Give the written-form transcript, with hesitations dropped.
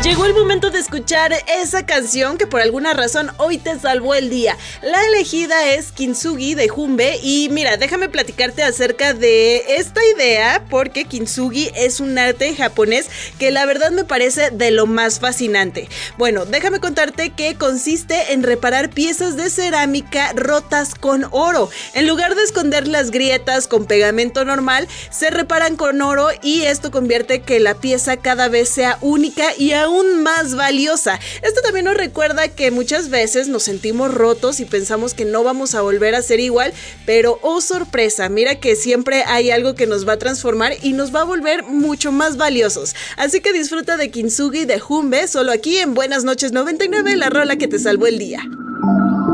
Llegó el momento de escuchar esa canción que por alguna razón hoy te salvó el día. La elegida es Kintsugi de Junbe y mira, déjame platicarte acerca de esta idea porque Kintsugi es un arte japonés que la verdad me parece de lo más fascinante. Bueno, déjame contarte que consiste en reparar piezas de cerámica rotas con oro. En lugar de esconder las grietas con pegamento normal, se reparan con oro y esto convierte que la pieza cada vez sea única y aún más valiosa. Esto también nos recuerda que muchas veces nos sentimos rotos y pensamos que no vamos a volver a ser igual, pero oh sorpresa, mira que siempre hay algo que nos va a transformar y nos va a volver mucho más valiosos. Así que disfruta de Kintsugi de Junbe, solo aquí en Buenas Noches 99, la rola que te salvó el día.